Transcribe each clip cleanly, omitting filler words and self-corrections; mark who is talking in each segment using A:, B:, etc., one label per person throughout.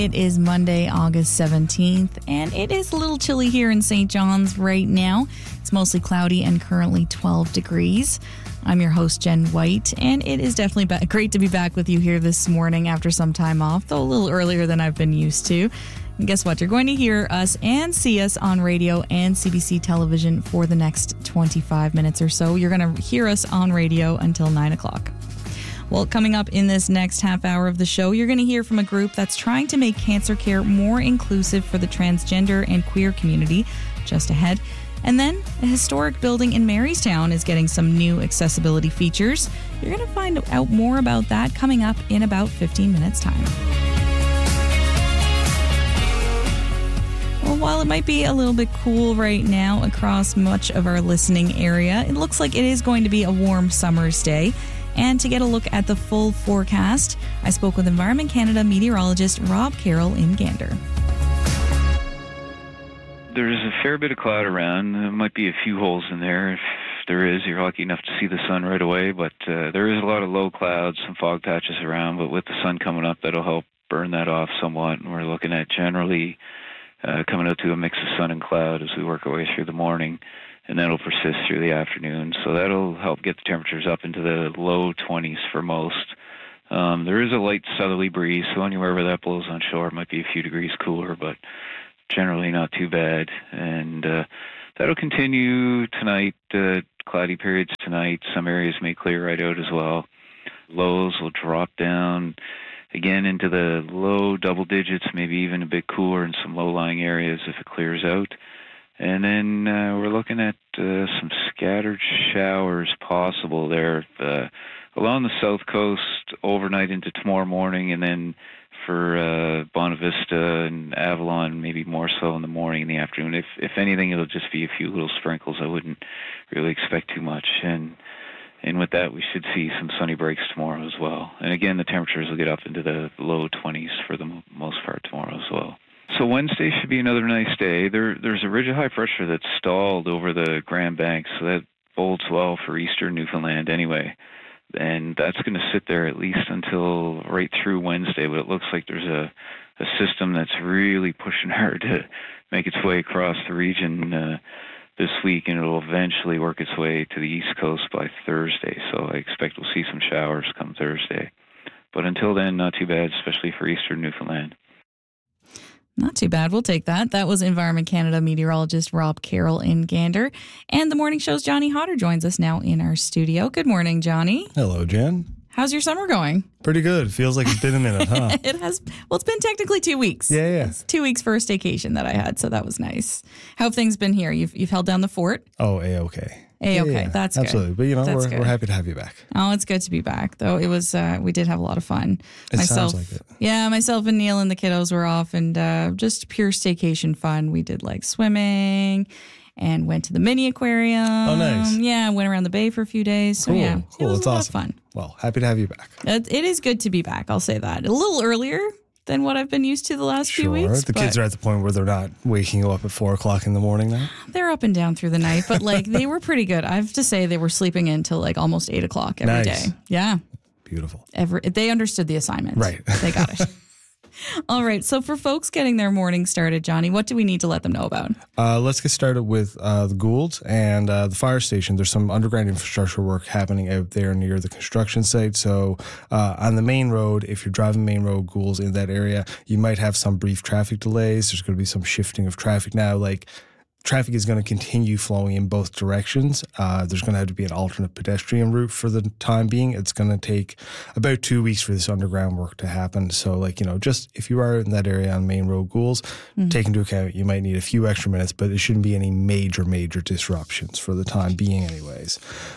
A: It is Monday, August 17th, and it is a little chilly here in St. John's right now. It's mostly cloudy and currently 12 degrees. I'm your host, Jen White, and it is definitely great to be back with you here this morning after some time off, though a little earlier than I've been used to. And guess what? You're going to hear us and see us on radio and CBC television for the next 25 minutes or so. You're going to hear us on radio until 9 o'clock. Well, coming up in this next half hour of the show, you're going to hear from a group that's trying to make cancer care more inclusive for the transgender and queer community. Just ahead. And then a historic building in Marystown is getting some new accessibility features. You're going to find out more about that coming up in about 15 minutes' time. Well, while it might be a little bit cool right now across much of our listening area, it looks like it is going to be a warm summer's day. And to get a look at the full forecast, I spoke with Environment Canada meteorologist Rob Carroll in Gander.
B: There's a fair bit of cloud around. There might be a few holes in there. If there is, you're lucky enough to see the sun right away. But there is a lot of low clouds, some fog patches around. But with the sun coming up, that'll help burn that off somewhat. And we're looking at generally coming out to a mix of sun and cloud as we work our way through the morning. And that'll persist through the afternoon. So that'll help get the temperatures up into the low 20s for most. There is a light southerly breeze, so anywhere where that blows on shore, it might be a few degrees cooler, but generally not too bad. And that'll continue tonight, cloudy periods tonight. Some areas may clear right out as well. Lows will drop down again into the low double digits, maybe even a bit cooler in some low-lying areas if it clears out. And then we're looking at some scattered showers possible there along the south coast overnight into tomorrow morning, and then for Bonavista and Avalon, maybe more so in the morning and the afternoon. If anything, it'll just be a few little sprinkles. I wouldn't really expect too much. And with that, we should see some sunny breaks tomorrow as well. And again, the temperatures will get up into the low 20s for the most part tomorrow as well. So Wednesday should be another nice day. There's a ridge of high pressure that's stalled over the Grand Banks, so that bodes well for eastern Newfoundland anyway. And that's going to sit there at least until right through Wednesday, but it looks like there's a system that's really pushing hard to make its way across the region this week, and it'll eventually work its way to the east coast by Thursday. So I expect we'll see some showers come Thursday. But until then, not too bad, especially for eastern Newfoundland.
A: Not too bad. We'll take that. That was Environment Canada meteorologist Rob Carroll in Gander. And the morning show's Johnny Hodder joins us now in our studio. Good morning, Johnny.
C: Hello, Jen.
A: How's your summer going?
C: Pretty good. Feels like it's been a minute, huh?
A: It has. Well, it's been technically 2 weeks.
C: Yeah.
A: It's 2 weeks for a staycation that I had, so that was nice. How have things been here? You've held down the fort?
C: Oh, A-okay.
A: A-okay.
C: Yeah,
A: That's
C: absolutely.
A: good.
C: But, we're happy to have you back.
A: Oh, it's good to be back, though. It was, we did have a lot of fun.
C: It sounds like it.
A: Yeah, myself and Neil and the kiddos were off, and just pure staycation fun. We did like swimming and went to the mini aquarium.
C: Oh, nice.
A: Yeah, went around the bay for a few days. So,
C: cool.
A: yeah,
C: Cool.
A: it was
C: It's
A: a lot
C: awesome.
A: of fun.
C: Well, happy to have you back.
A: It is good to be back. I'll say that. A little earlier than what I've been used to the last few weeks.
C: The kids are at the point where they're not waking you up at 4 o'clock in the morning now.
A: They're up and down through the night, but like they were pretty good. I have to say they were sleeping in till like almost 8 o'clock every day. Yeah.
C: Beautiful.
A: They understood the assignment.
C: Right.
A: They got it. All right. So for folks getting their morning started, Johnny, what do we need to let them know about?
C: Let's get started with the Goulds and the fire station. There's some underground infrastructure work happening out there near the construction site. So on the main road, if you're driving main road Goulds in that area, you might have some brief traffic delays. There's going to be some shifting of traffic now. Like traffic is going to continue flowing in both directions. There's going to have to be an alternate pedestrian route for the time being. It's going to take about 2 weeks for this underground work to happen. So, just if you are in that area on Main Road Goulds, take into account you might need a few extra minutes, but there shouldn't be any major disruptions for the time being anyways.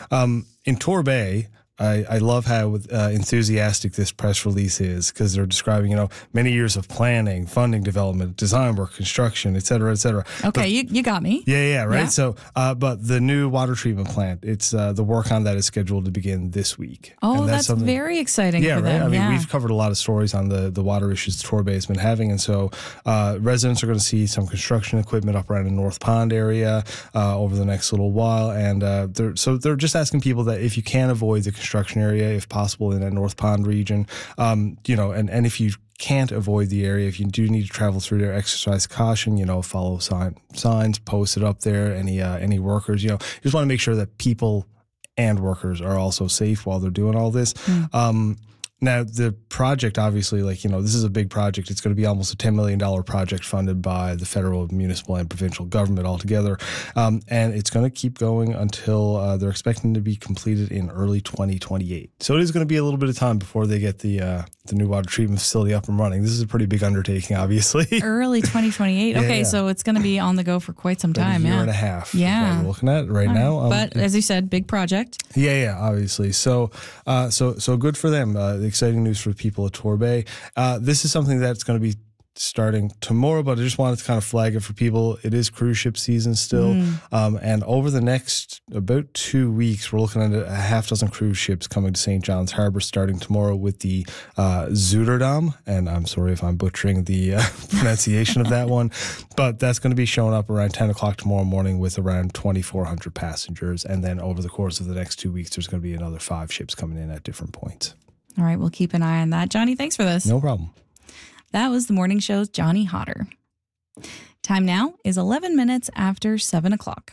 C: In Torbay, I love how enthusiastic this press release is because they're describing, many years of planning, funding, development, design work, construction, et cetera, et cetera.
A: Okay, you got me.
C: Yeah, right.
A: Yeah.
C: So, but the new water treatment plant, it's the work on that is scheduled to begin this week.
A: Oh,
C: and
A: that's very exciting for them.
C: Right. I mean,
A: yeah.
C: we've covered a lot of stories on the water issues Torbay has been having, and so residents are going to see some construction equipment up around the North Pond area over the next little while, and they're just asking people that if you can avoid the construction area if possible in that North Pond region. And if you can't avoid the area, if you do need to travel through there, exercise caution, follow signs posted up there, any workers, you just want to make sure that people and workers are also safe while they're doing all this. Now, the project, obviously, this is a big project. It's going to be almost a $10 million project funded by the federal, municipal, and provincial government altogether. And it's going to keep going until they're expecting to be completed in early 2028. So it is going to be a little bit of time before they get the new water treatment facility up and running. This is a pretty big undertaking, obviously.
A: Early 2028. Okay, yeah. So it's going to be on the go for quite some time.
C: A year and a half.
A: Yeah.
C: We're looking at it right now.
A: But as you said, big project.
C: Yeah, obviously. So good for them. Exciting news for the people at Torbay. This is something that's going to be starting tomorrow, but I just wanted to kind of flag it for people. It is cruise ship season still. And over the next about 2 weeks, we're looking at a half dozen cruise ships coming to St. John's Harbour starting tomorrow with the Zuiderdam. And I'm sorry if I'm butchering the pronunciation of that one, but that's going to be showing up around 10 o'clock tomorrow morning with around 2,400 passengers. And then over the course of the next 2 weeks, there's going to be another 5 ships coming in at different points.
A: All right, we'll keep an eye on that. Johnny, thanks for this.
C: No problem.
A: That was the morning show's Johnny Hodder. Time now is 11 minutes after 7 o'clock.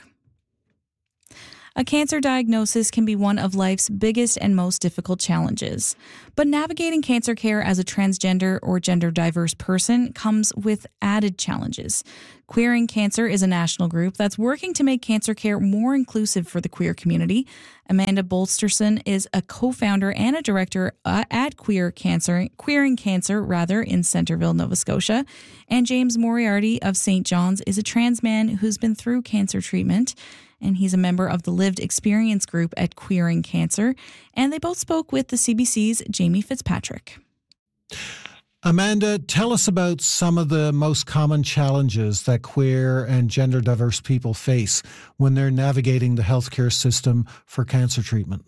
A: A cancer diagnosis can be one of life's biggest and most difficult challenges. But navigating cancer care as a transgender or gender diverse person comes with added challenges. Queering Cancer is a national group that's working to make cancer care more inclusive for the queer community. Amanda Bolsterson is a co-founder and a director at Queering Cancer in Centerville, Nova Scotia. And James Moriarty of St. John's is a trans man who's been through cancer treatment. And he's a member of the Lived Experience group at Queering Cancer. And they both spoke with the CBC's Jamie Fitzpatrick.
D: Amanda, tell us about some of the most common challenges that queer and gender diverse people face when they're navigating the healthcare system for cancer treatment.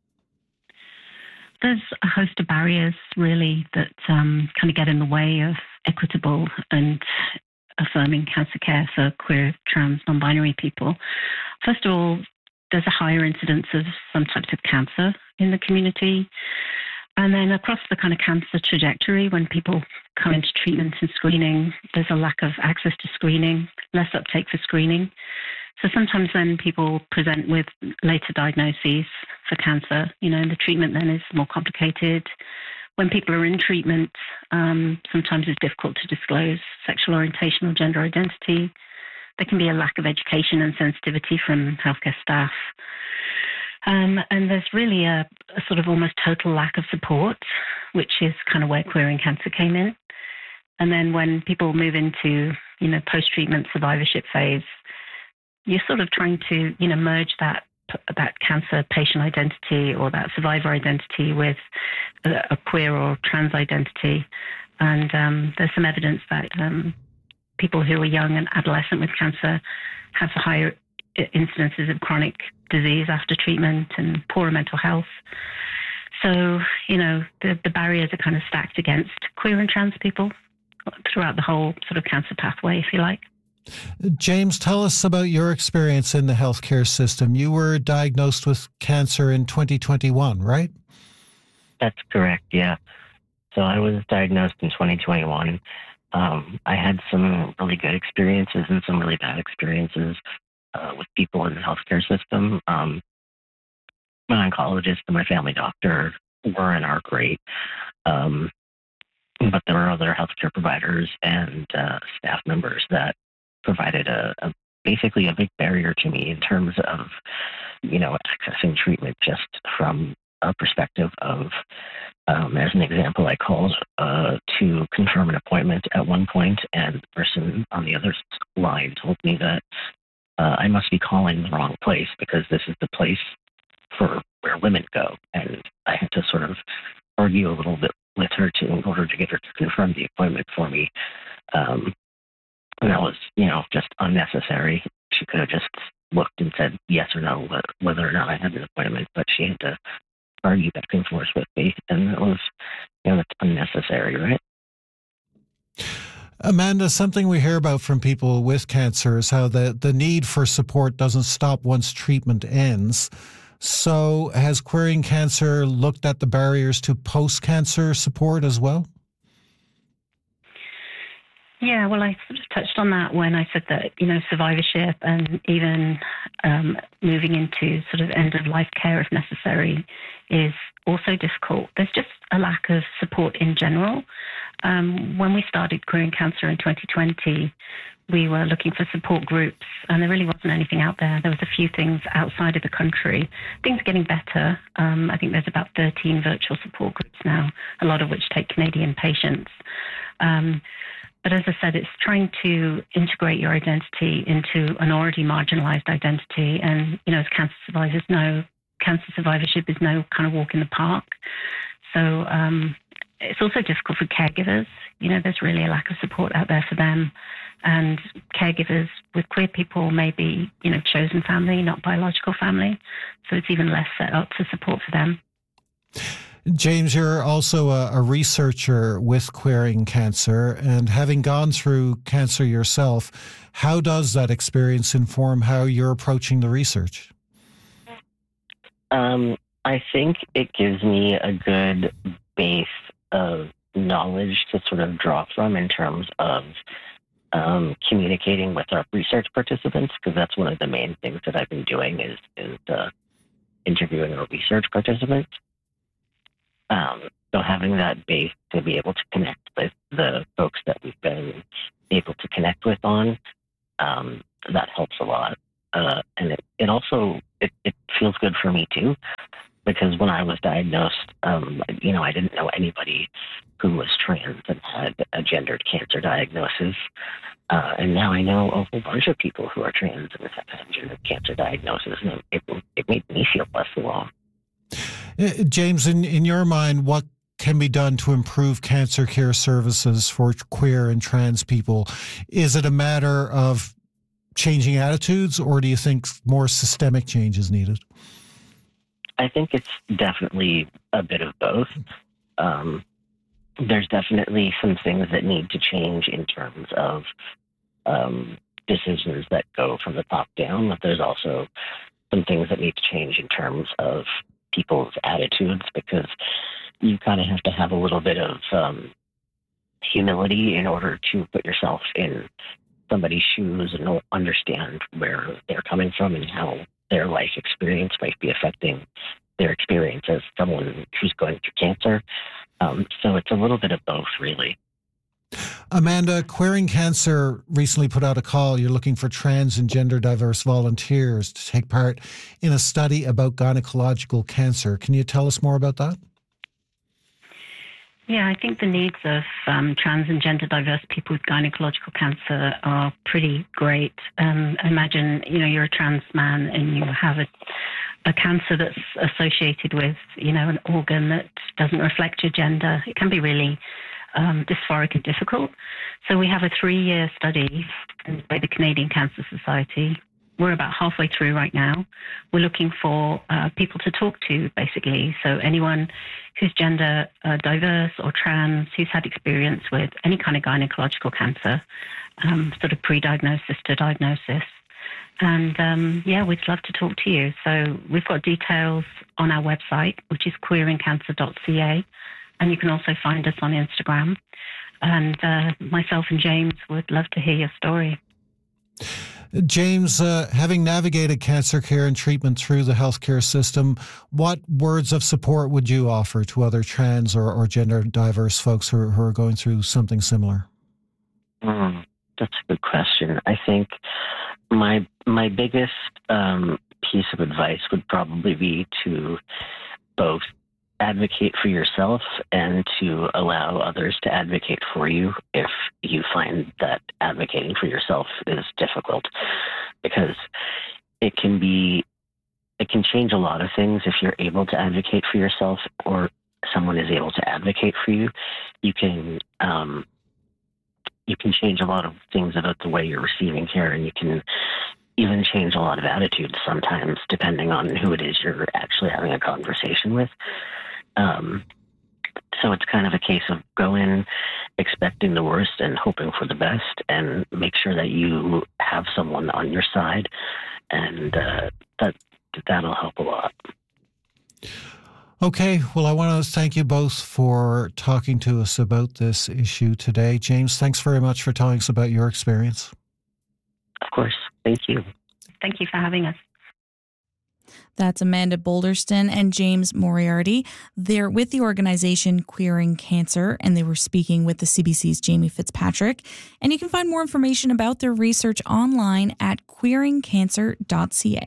E: There's a host of barriers, really, that kind of get in the way of equitable and affirming cancer care for queer, trans, non-binary people. First of all, there's a higher incidence of some types of cancer in the community. And then across the kind of cancer trajectory, when people come into treatment and screening, there's a lack of access to screening, less uptake for screening. So sometimes then people present with later diagnoses for cancer, and the treatment then is more complicated. When people are in treatment, sometimes it's difficult to disclose sexual orientation or gender identity. There can be a lack of education and sensitivity from healthcare staff. And there's really a sort of almost total lack of support, which is kind of where Queering Cancer came in. And then when people move into, post-treatment survivorship phase, you're sort of trying to, merge that cancer patient identity or that survivor identity with a queer or trans identity. And there's some evidence that people who are young and adolescent with cancer have higher incidences of chronic disease after treatment and poorer mental health. So, the barriers are kind of stacked against queer and trans people throughout the whole sort of cancer pathway, if you like.
D: James, tell us about your experience in the healthcare system. You were diagnosed with cancer in 2021, right?
F: That's correct, yeah. So I was diagnosed in 2021. I had some really good experiences and some really bad experiences with people in the healthcare system. My oncologist and my family doctor were and are great. But there were other healthcare providers and staff members that provided basically a big barrier to me in terms of, accessing treatment just from a perspective of, as an example, I called to confirm an appointment at one point, and the person on the other line told me that I must be calling the wrong place because this is the place for where women go. And I had to sort of argue a little bit with her in order to get her to confirm the appointment for me. And that was, just unnecessary. She could have just looked and said yes or no, whether or not I had an appointment, but she had to argue back and forth with me. And it was, that's unnecessary, right?
D: Amanda, something we hear about from people with cancer is how the need for support doesn't stop once treatment ends. So has Queering Cancer looked at the barriers to post-cancer support as well?
E: Yeah, well, I sort of touched on that when I said that, survivorship and even moving into sort of end-of-life care if necessary is also difficult. There's just a lack of support in general. When we started Queering Cancer in 2020, we were looking for support groups, and there really wasn't anything out there. There was a few things outside of the country. Things are getting better. I think there's about 13 virtual support groups now, a lot of which take Canadian patients. But as I said, it's trying to integrate your identity into an already marginalized identity. And, as cancer survivors know, cancer survivorship is no kind of walk in the park. So it's also difficult for caregivers. There's really a lack of support out there for them. And caregivers with queer people may be, chosen family, not biological family. So it's even less set up for support for them.
D: James, you're also a researcher with Queering Cancer, and having gone through cancer yourself, how does that experience inform how you're approaching the research?
F: I think it gives me a good base of knowledge to sort of draw from in terms of communicating with our research participants, because that's one of the main things that I've been doing is interviewing our research participants. So having that base to be able to connect with the folks that we've been able to connect with on, that helps a lot. And it also feels good for me too, because when I was diagnosed, I didn't know anybody who was trans and had a gendered cancer diagnosis. And now I know a whole bunch of people who are trans and have had a gendered cancer diagnosis, and it made me feel less alone.
D: James, in your mind, what can be done to improve cancer care services for queer and trans people? Is it a matter of changing attitudes, or do you think more systemic change is needed?
F: I think it's definitely a bit of both. There's definitely some things that need to change in terms of decisions that go from the top down, but there's also some things that need to change in terms of people's attitudes, because you kind of have to have a little bit of humility in order to put yourself in somebody's shoes and understand where they're coming from and how their life experience might be affecting their experience as someone who's going through cancer. So it's a little bit of both, really.
D: Amanda, Queering Cancer recently put out a call. You're looking for trans and gender diverse volunteers to take part in a study about gynecological cancer. Can you tell us more about that?
E: Yeah, I think the needs of trans and gender diverse people with gynecological cancer are pretty great. Imagine, you're a trans man and you have a cancer that's associated with, an organ that doesn't reflect your gender. It can be really dysphoric and difficult. So we have a 3-year study by the Canadian Cancer Society. We're about halfway through right now. We're looking for people to talk to, basically. So anyone who's gender diverse or trans, who's had experience with any kind of gynecological cancer, sort of pre-diagnosis to diagnosis. And we'd love to talk to you. So we've got details on our website, which is queeringcancer.ca. And you can also find us on Instagram. And myself and James would love to hear your story.
D: James, having navigated cancer care and treatment through the healthcare system, what words of support would you offer to other trans or gender diverse folks who are going through something similar?
F: That's a good question. I think my biggest piece of advice would probably be to both advocate for yourself and to allow others to advocate for you if you find that advocating for yourself is difficult, because it can change a lot of things if you're able to advocate for yourself or someone is able to advocate for you. You can change a lot of things about the way you're receiving care, and you can even change a lot of attitudes sometimes depending on who it is you're actually having a conversation with. So it's kind of a case of go in expecting the worst and hoping for the best, and make sure that you have someone on your side, and that'll help a lot.
D: Okay, well, I want to thank you both for talking to us about this issue today. James, thanks very much for telling us about your experience.
F: Of course. Thank you.
E: Thank you for having us.
A: That's Amanda Boulderston and James Moriarty. They're with the organization Queering Cancer, and they were speaking with the CBC's Jamie Fitzpatrick. And you can find more information about their research online at queeringcancer.ca.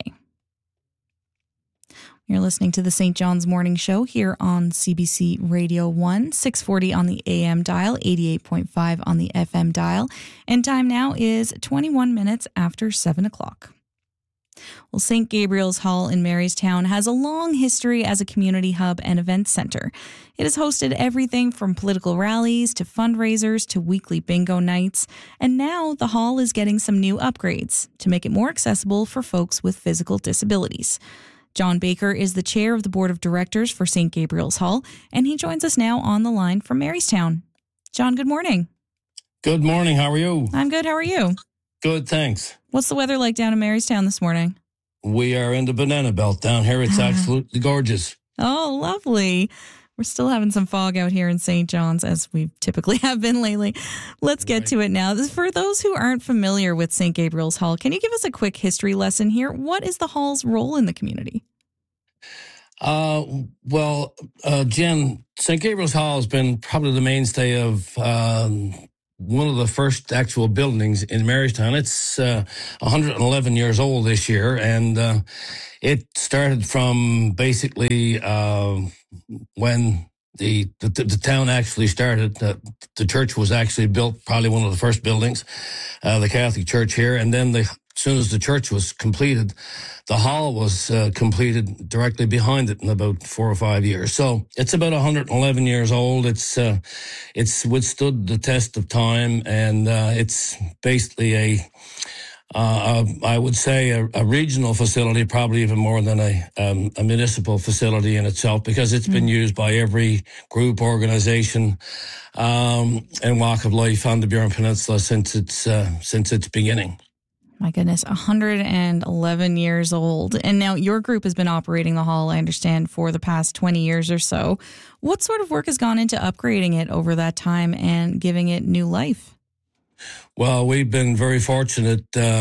A: You're listening to the St. John's Morning Show here on CBC Radio 1, 640 on the AM dial, 88.5 on the FM dial. And time now is 21 minutes after 7 o'clock. Well, St. Gabriel's Hall in Marystown has a long history as a community hub and event center. It has hosted everything from political rallies to fundraisers to weekly bingo nights. And now the hall is getting some new upgrades to make it more accessible for folks with physical disabilities. John Baker is the chair of the board of directors for St. Gabriel's Hall, and he joins us now on the line from Marystown. John, good morning.
G: Good morning. How are you?
A: I'm good. How are you?
G: Good, thanks.
A: What's the weather like down in Marystown this morning?
G: We are in the banana belt down here. It's absolutely gorgeous.
A: Oh, lovely. We're still having some fog out here in St. John's, as we typically have been lately. Let's get to it now. For those who aren't familiar with St. Gabriel's Hall, can you give us a quick history lesson here? What is the hall's role in the community?
G: Jen, St. Gabriel's Hall has been probably the mainstay of one of the first actual buildings in Marystown. It's 111 years old this year, and it started from basically when the town actually started. The church was actually built, probably one of the first buildings, the Catholic Church here, and then as soon as the church was completed, the hall was completed directly behind it in about 4 or 5 years. So it's about 111 years old. It's withstood the test of time, and it's basically I would say a regional facility, probably even more than a municipal facility in itself, because it's been used by every group, organization, and walk of life on the Burin Peninsula since its beginning.
A: My goodness, 111 years old. And now your group has been operating the hall, I understand, for the past 20 years or so. What sort of work has gone into upgrading it over that time and giving it new life?
G: Well, we've been very fortunate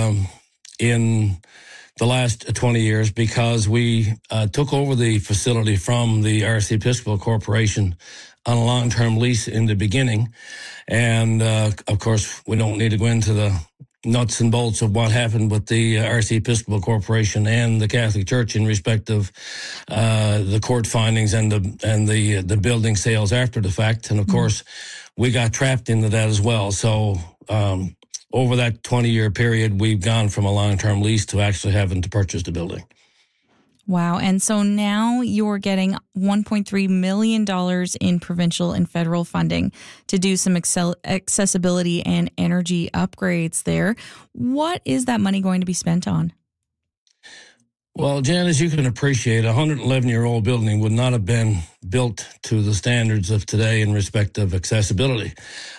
G: in the last 20 years because we took over the facility from the Archiepiscopal Corporation on a long-term lease in the beginning. And, of course, we don't need to go into the nuts and bolts of what happened with the Archiepiscopal Corporation and the Catholic Church in respect of the court findings and the building sales after the fact. And, of course, we got trapped into that as well. So over that 20-year period, we've gone from a long-term lease to actually having to purchase the building.
A: Wow. And so now you're getting $1.3 million in provincial and federal funding to do some accessibility and energy upgrades there. What is that money going to be spent on?
G: Well, Jan, as you can appreciate, a 111-year-old building would not have been built to the standards of today in respect of accessibility.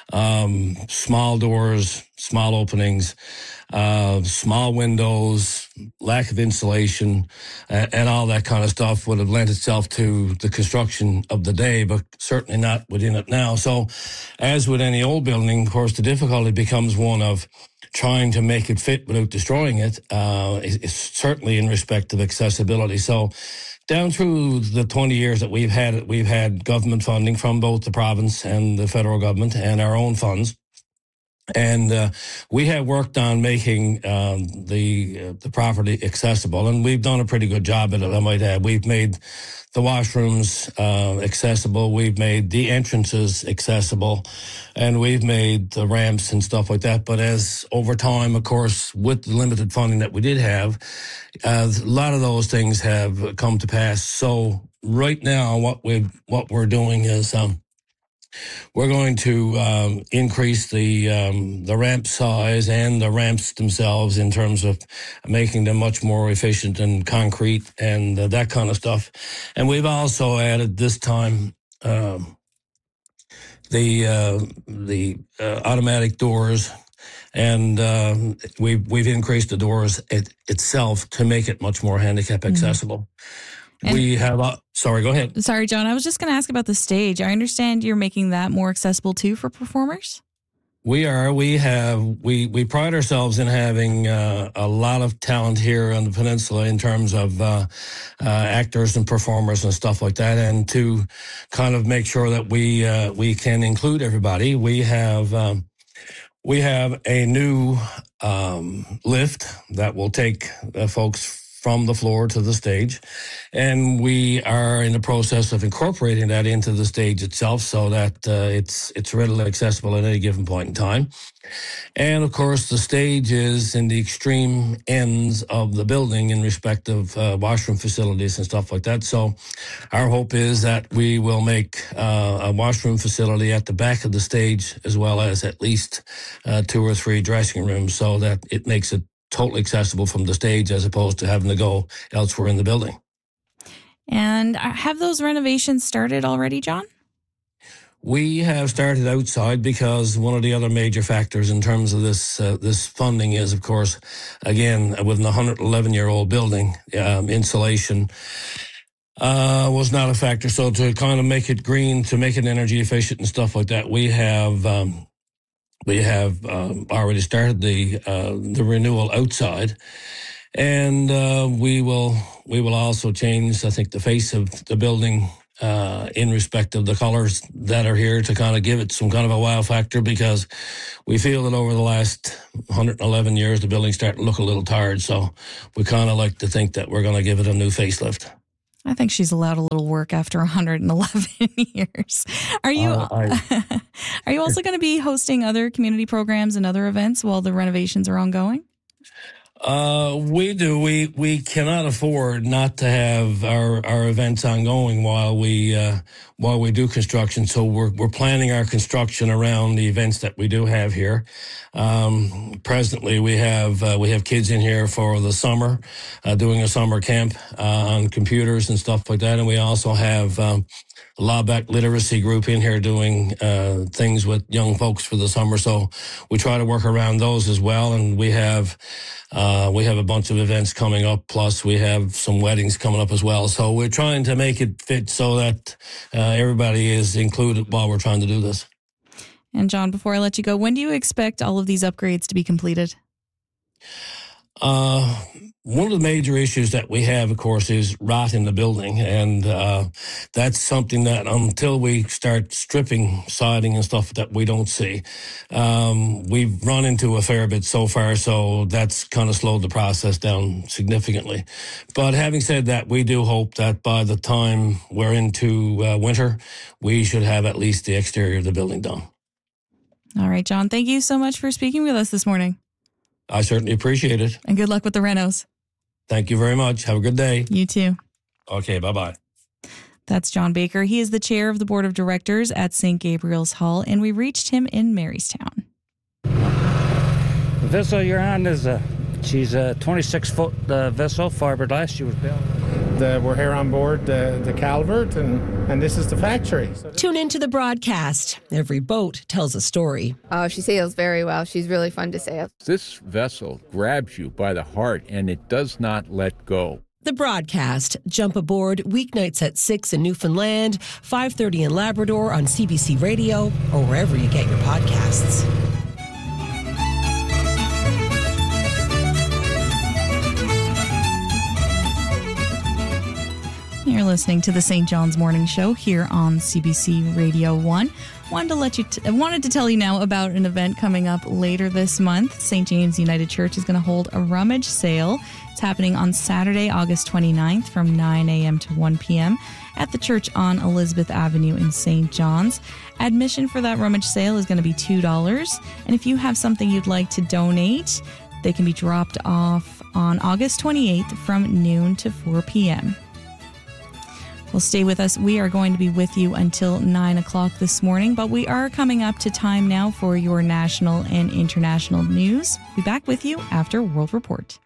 G: Small doors, small openings, small windows, lack of insulation, and all that kind of stuff would have lent itself to the construction of the day, but certainly not within it now. So, as with any old building, of course, the difficulty becomes one of trying to make it fit without destroying it, certainly in respect of accessibility. So down through the 20 years that we've had government funding from both the province and the federal government and our own funds. And we have worked on making the property accessible, and we've done a pretty good job at it, I might add. We've made the washrooms accessible, we've made the entrances accessible, and we've made the ramps and stuff like that. But as over time, of course, with the limited funding that we did have, a lot of those things have come to pass. So right now, what we're doing is we're going to increase the ramp size and the ramps themselves in terms of making them much more efficient and concrete and that kind of stuff. And we've also added this time the automatic doors and we've increased the doors itself to make it much more handicap accessible.
A: And
G: we have sorry, go ahead.
A: Sorry, John. I was just going to ask about the stage. I understand you're making that more accessible too for performers.
G: We are. We pride ourselves in having a lot of talent here on the peninsula in terms of actors and performers and stuff like that. And to kind of make sure that we can include everybody, we have a new lift that will take folks from the floor to the stage. And we are in the process of incorporating that into the stage itself so that it's readily accessible at any given point in time. And of course, the stage is in the extreme ends of the building in respect of washroom facilities and stuff like that. So our hope is that we will make a washroom facility at the back of the stage, as well as at least 2 or 3 dressing rooms, so that it makes it totally accessible from the stage as opposed to having to go elsewhere in the building.
A: And have those renovations started already, John?
G: We have started outside because one of the other major factors in terms of this funding is, of course, again, with an 111-year-old building, insulation was not a factor. So to kind of make it green, to make it energy efficient and stuff like that, we have already started the renewal outside, and we will also change, I think, the face of the building in respect of the colors that are here to kind of give it some kind of a wow factor, because we feel that over the last 111 years the building's starting to look a little tired. So we kind of like to think that we're going to give it a new facelift.
A: I think she's allowed a little work after 111 years. Are you are you also going to be hosting other community programs and other events while the renovations are ongoing?
G: We do. We cannot afford not to have our events ongoing while we do construction. So we're planning our construction around the events that we do have here. Presently, we have kids in here for the summer, doing a summer camp on computers and stuff like that, and we also have Lawbeck Literacy Group in here doing things with young folks for the summer. So we try to work around those as well. And we have a bunch of events coming up. Plus we have some weddings coming up as well. So we're trying to make it fit so that everybody is included while we're trying to do this.
A: And John, before I let you go, when do you expect all of these upgrades to be completed?
G: One of the major issues that we have, of course, is rot in the building. And that's something that until we start stripping siding and stuff that we don't see. We've run into a fair bit so far, so that's kind of slowed the process down significantly. But having said that, we do hope that by the time we're into winter, we should have at least the exterior of the building done.
A: All right, John, thank you so much for speaking with us this morning.
G: I certainly appreciate it.
A: And good luck with the renos.
G: Thank you very much. Have a good day.
A: You too.
G: Okay, bye-bye.
A: That's John Baker. He is the chair of the board of directors at St. Gabriel's Hall, and we reached him in Marystown.
H: The vessel you're on is she's a 26-foot vessel, fiberglass. She was built.
I: We're here on board the Calvert, and this is the factory.
J: Tune into the broadcast. Every boat tells a story.
K: Oh, she sails very well. She's really fun to sail.
L: This vessel grabs you by the heart, and it does not let go.
J: The broadcast. Jump aboard weeknights at 6 in Newfoundland, 5:30 in Labrador on CBC Radio, or wherever you get your podcasts.
A: You're listening to the St. John's Morning Show here on CBC Radio 1. Wanted to tell you now about an event coming up later this month. St. James United Church is going to hold a rummage sale. It's happening on Saturday, August 29th from 9 a.m. to 1 p.m. at the church on Elizabeth Avenue in St. John's. Admission for that rummage sale is going to be $2. And if you have something you'd like to donate, they can be dropped off on August 28th from noon to 4 p.m. Well, stay with us. We are going to be with you until 9 o'clock this morning, but we are coming up to time now for your national and international news. We'll be back with you after World Report.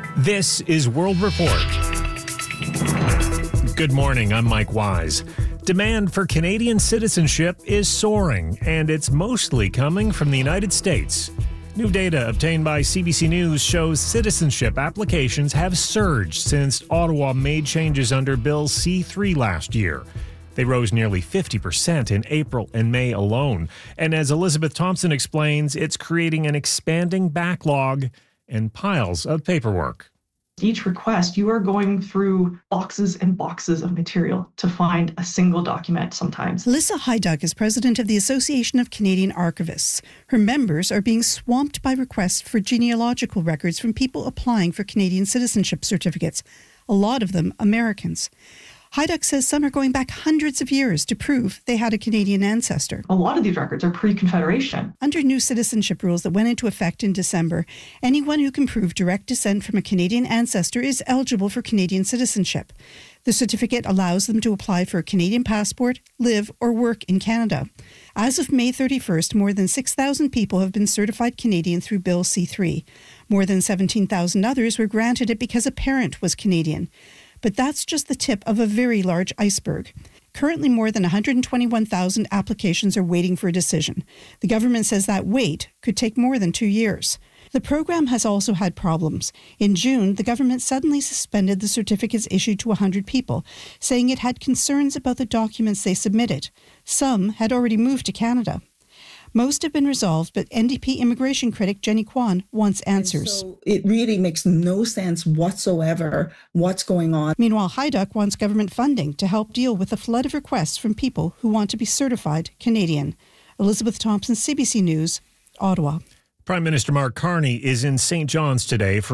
M: This is World Report. Good morning, I'm Mike Wise. Demand for Canadian citizenship is soaring, and it's mostly coming from the United States. New data obtained by CBC News shows citizenship applications have surged since Ottawa made changes under Bill C-3 last year. They rose nearly 50% in April and May alone. And as Elizabeth Thompson explains, it's creating an expanding backlog and piles of paperwork.
N: Each request, you are going through boxes and boxes of material to find a single document sometimes.
O: Alyssa Hyduck is president of the Association of Canadian Archivists. Her members are being swamped by requests for genealogical records from people applying for Canadian citizenship certificates, a lot of them Americans. Hyduck says some are going back hundreds of years to prove they had a Canadian ancestor.
N: A lot of these records are pre-Confederation.
O: Under new citizenship rules that went into effect in December, anyone who can prove direct descent from a Canadian ancestor is eligible for Canadian citizenship. The certificate allows them to apply for a Canadian passport, live or work in Canada. As of May 31st, more than 6,000 people have been certified Canadian through Bill C-3. More than 17,000 others were granted it because a parent was Canadian. But that's just the tip of a very large iceberg. Currently, more than 121,000 applications are waiting for a decision. The government says that wait could take more than 2 years. The program has also had problems. In June, the government suddenly suspended the certificates issued to 100 people, saying it had concerns about the documents they submitted. Some had already moved to Canada. Most have been resolved, but NDP immigration critic Jenny Kwan wants answers.
P: So it really makes no sense whatsoever what's going on.
O: Meanwhile, Hyduck wants government funding to help deal with the flood of requests from people who want to be certified Canadian. Elizabeth Thompson, CBC News, Ottawa.
M: Prime Minister Mark Carney is in St. John's today for